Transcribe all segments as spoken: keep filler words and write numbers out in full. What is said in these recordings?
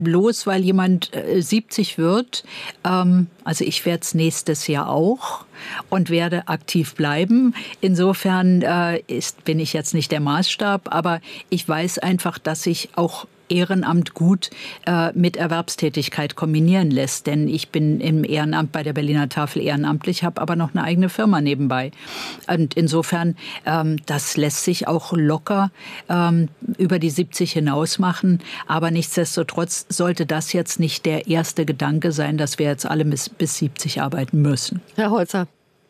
bloß weil jemand äh, siebzig wird, ähm, also ich werde es nächstes Jahr auch und werde aktiv bleiben. Insofern äh, ist, bin ich jetzt nicht der Maßstab, aber ich weiß einfach, dass ich auch Ehrenamt gut äh, mit Erwerbstätigkeit kombinieren lässt. Denn ich bin im Ehrenamt bei der Berliner Tafel ehrenamtlich, habe aber noch eine eigene Firma nebenbei. Und insofern, ähm, das lässt sich auch locker ähm, über die siebzig hinaus machen. Aber nichtsdestotrotz sollte das jetzt nicht der erste Gedanke sein, dass wir jetzt alle bis, bis siebzig arbeiten müssen. Herr Holzer.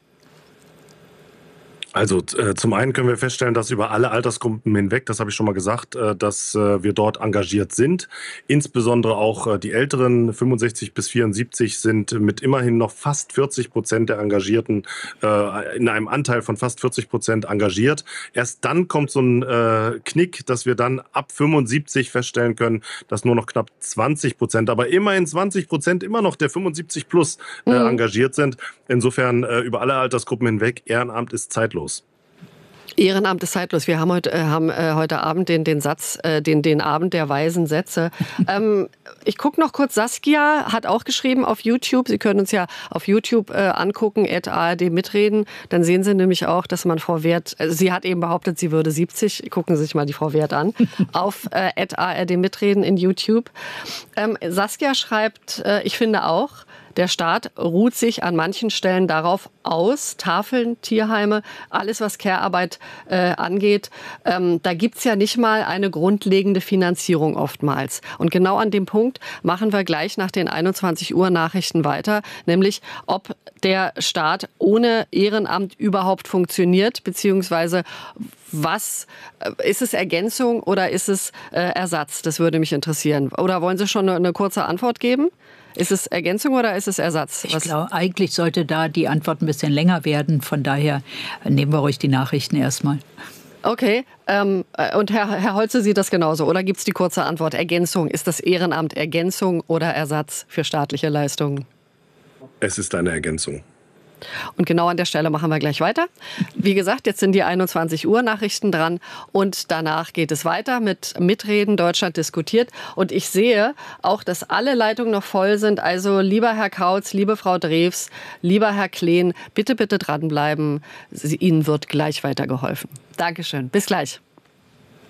Also äh, zum einen können wir feststellen, dass über alle Altersgruppen hinweg, das habe ich schon mal gesagt, äh, dass äh, wir dort engagiert sind. Insbesondere auch äh, die Älteren, fünfundsechzig bis vierundsiebzig, sind mit immerhin noch fast vierzig Prozent der Engagierten, äh, in einem Anteil von fast vierzig Prozent engagiert. Erst dann kommt so ein äh, Knick, dass wir dann ab fünfundsiebzig feststellen können, dass nur noch knapp zwanzig Prozent, aber immerhin zwanzig Prozent immer noch der fünfundsiebzig plus äh, mhm. engagiert sind. Insofern äh, über alle Altersgruppen hinweg, Ehrenamt ist zeitlos. Ehrenamt ist zeitlos. Wir haben heute, äh, haben, äh, heute Abend den, den Satz, äh, den, den Abend der weisen Sätze. ähm, ich gucke noch kurz. Saskia hat auch geschrieben auf YouTube. Sie können uns ja auf YouTube äh, angucken, at A R D mitreden. Dann sehen Sie nämlich auch, dass man Frau Wert, also sie hat eben behauptet, sie würde siebzig. Gucken Sie sich mal die Frau Wert an. auf äh, at A R D mitreden in YouTube. Ähm, Saskia schreibt, äh, ich finde auch, der Staat ruht sich an manchen Stellen darauf aus, Tafeln, Tierheime, alles was Care-Arbeit äh, angeht. Ähm, da gibt's ja nicht mal eine grundlegende Finanzierung oftmals. Und genau an dem Punkt machen wir gleich nach den einundzwanzig Uhr Nachrichten weiter, nämlich ob der Staat ohne Ehrenamt überhaupt funktioniert, beziehungsweise was, ist es Ergänzung oder ist es äh, Ersatz? Das würde mich interessieren. Oder wollen Sie schon eine, eine kurze Antwort geben? Ist es Ergänzung oder ist es Ersatz? Ich glaube, eigentlich sollte da die Antwort ein bisschen länger werden. Von daher nehmen wir ruhig die Nachrichten erstmal. Okay. Ähm, und Herr, Herr Holze sieht das genauso. Oder gibt es die kurze Antwort? Ergänzung. Ist das Ehrenamt Ergänzung oder Ersatz für staatliche Leistungen? Es ist eine Ergänzung. Und genau an der Stelle machen wir gleich weiter. Wie gesagt, jetzt sind die einundzwanzig Uhr Nachrichten dran und danach geht es weiter mit Mitreden, Deutschland diskutiert. Und ich sehe auch, dass alle Leitungen noch voll sind. Also lieber Herr Kautz, liebe Frau Drews, lieber Herr Kleen, bitte, bitte dranbleiben. Ihnen wird gleich weitergeholfen. Dankeschön. Bis gleich.